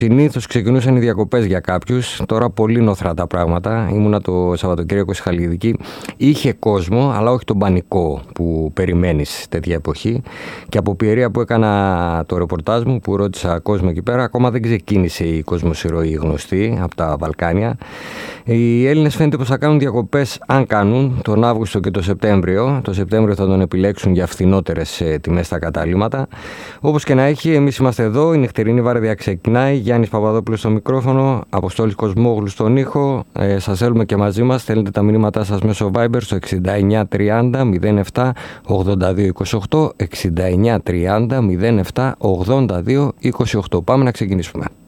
Συνήθως ξεκινούσαν οι διακοπές για κάποιους, τώρα πολύ νοθρά τα πράγματα. Ήμουνα το Σαββατοκύριακο στη Χαλκιδική. Είχε κόσμο, αλλά όχι τον πανικό που περιμένεις τέτοια εποχή. Και από πιερία που έκανα το ρεπορτάζ μου, που ρώτησα κόσμο εκεί πέρα, ακόμα δεν ξεκίνησε η κοσμοσυρωή γνωστή από τα Βαλκάνια. Οι Έλληνες φαίνεται πως θα κάνουν διακοπές, αν κάνουν, τον Αύγουστο και τον Σεπτέμβριο. Το Σεπτέμβριο θα τον επιλέξουν για φθηνότερες τιμές στα καταλύματα. Όπως και να έχει, εμείς είμαστε εδώ. Η νυχτερινή βάρδια ξεκινάει. Γιάννης Παπαδόπουλος στο μικρόφωνο, Αποστόλης Κοσμόγλου στον ήχο. Σας θέλουμε και μαζί μας. Στέλνετε τα μηνύματά σας μέσω Viber στο 6930 07 82 28. 6930 07 82 28. Πάμε να ξεκινήσουμε.